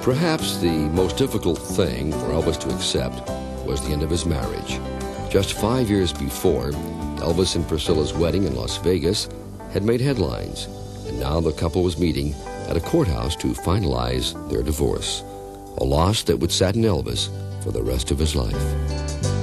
Perhaps the most difficult thing for Elvis to accept was the end of his marriage. Just 5 years before, Elvis and Priscilla's wedding in Las Vegas had made headlines, and now the couple was meeting at a courthouse to finalize their divorce, a loss that would sadden Elvis for the rest of his life.